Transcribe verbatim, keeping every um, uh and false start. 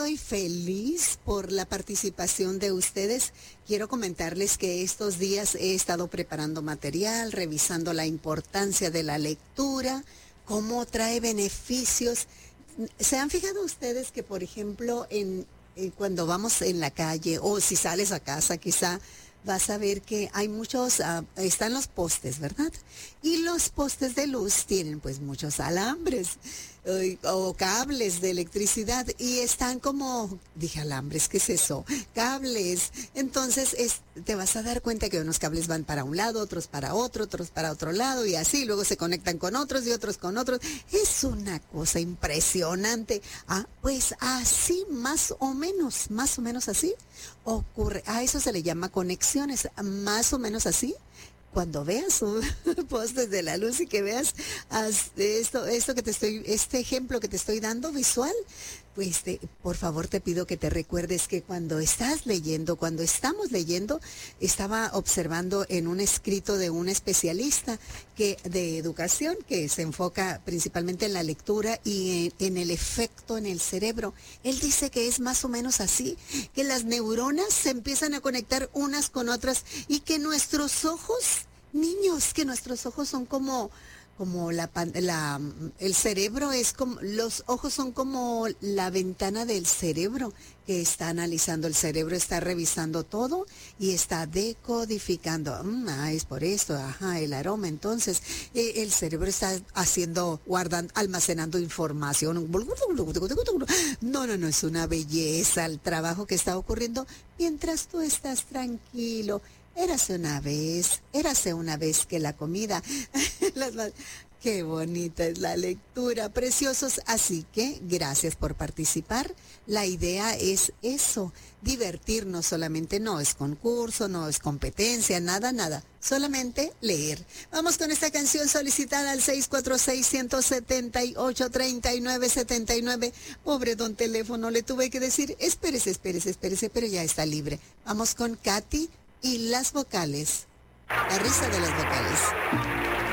estoy feliz por la participación de ustedes. Quiero comentarles que estos días he estado preparando material, revisando la importancia de la lectura, cómo trae beneficios. ¿Se han fijado ustedes que, por ejemplo, en, en cuando vamos en la calle o si sales a casa, quizá vas a ver que hay muchos, uh, están los postes, ¿verdad? Y los postes de luz tienen pues muchos alambres uh, o cables de electricidad y están como, dije alambres, ¿qué es eso? Cables. Entonces es, te vas a dar cuenta que unos cables van para un lado, otros para otro, otros para otro lado y así, luego se conectan con otros y otros con otros. Es una cosa impresionante. Ah, pues así más o menos, más o menos así ocurre. A eso se le llama conexiones, más o menos así. Cuando veas un postes de la luz y que veas esto, esto que te estoy, este ejemplo que te estoy dando visual, pues te, por favor te pido que te recuerdes que cuando estás leyendo, cuando estamos leyendo, estaba observando en un escrito de un especialista que de educación que se enfoca principalmente en la lectura y en, en el efecto en el cerebro. Él dice que es más o menos así, que las neuronas se empiezan a conectar unas con otras y que nuestros ojos, niños, que nuestros ojos son como como la, la el cerebro es como, los ojos son como la ventana del cerebro que está analizando, el cerebro está revisando todo y está decodificando, mm, ah, es por esto, ajá, el aroma, entonces eh, el cerebro está haciendo, guardando, almacenando información, no, no, no, es una belleza el trabajo que está ocurriendo mientras tú estás tranquilo. Érase una vez, érase una vez que la comida, las, qué bonita es la lectura, preciosos. Así que gracias por participar. La idea es eso, divertirnos solamente, no es concurso, no es competencia, nada, nada, solamente leer. Vamos con esta canción solicitada al seis cuatro seis, uno siete ocho, tres nueve siete nueve. Pobre don teléfono, le tuve que decir, espérese, espérese, espérese, pero ya está libre. Vamos con Katy y las vocales, la risa de las vocales.